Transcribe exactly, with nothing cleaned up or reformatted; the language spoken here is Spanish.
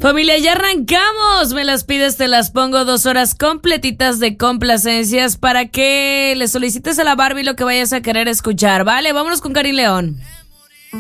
Familia, ya arrancamos. Me las pides, te las pongo. Dos horas completitas de complacencias para que le solicites a la Barbie lo que vayas a querer escuchar, ¿vale? Vámonos con Karin León.